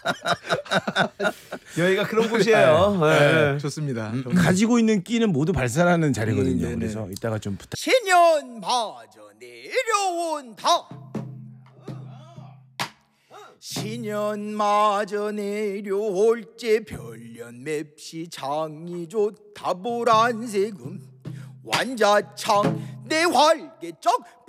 여기가 그런 곳이에요. 네, 좋습니다. 가지고 있는 끼는 모두 발산하는 자리거든요. 그래서 이따가 좀 부탁. 신년 마저 내려온다. 신년 마저 내려올제 별년 맵시 장이 좋다 보란색음 완자창 내 활개적